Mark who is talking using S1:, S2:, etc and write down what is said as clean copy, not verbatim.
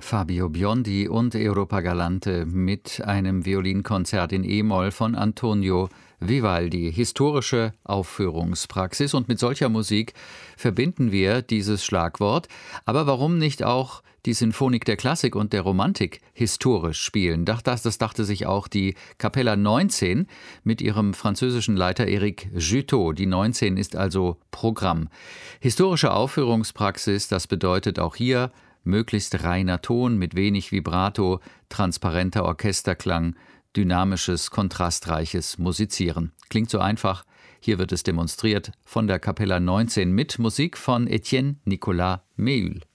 S1: Fabio Biondi und Europa Galante mit einem Violinkonzert in E-Moll von Antonio Vivaldi. Historische Aufführungspraxis, und mit solcher Musik verbinden wir dieses Schlagwort. Aber warum nicht auch die Sinfonik der Klassik und der Romantik historisch spielen? Das dachte sich auch die Capella 19 mit ihrem französischen Leiter Éric Juteau. Die 19 ist also Programm. Historische Aufführungspraxis, das bedeutet auch hier möglichst reiner Ton mit wenig Vibrato, transparenter Orchesterklang, dynamisches, kontrastreiches Musizieren. Klingt so einfach. Hier wird es demonstriert von der Capella 19 mit Musik von Etienne Nicolas Méhul.